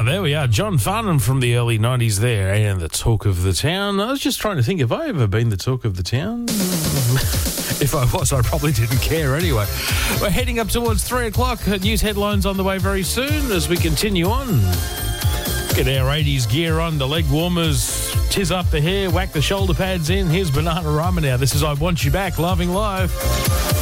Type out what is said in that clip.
there we are. John Farnham from the early 90s there, and the talk of the town. I was just trying to think, have I ever been the talk of the town? If I was, I probably didn't care anyway. We're heading up towards 3 o'clock. News headlines on the way very soon as we continue on. Get our 80s gear on, the leg warmers, tiz up the hair, whack the shoulder pads in. Here's Banana Rama now. This is I Want You Back, Loving Life.